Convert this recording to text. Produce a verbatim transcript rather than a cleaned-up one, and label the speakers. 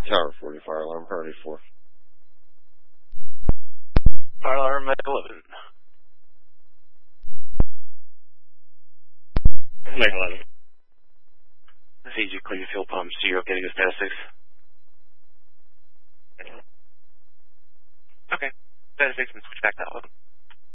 Speaker 1: Tower forty, fire alarm, priority four.
Speaker 2: Fire alarm at eleven.
Speaker 3: Make eleven.
Speaker 2: I see you clean fuel pumps. You're okay to go status six? Okay. Status six and switch back to eleven.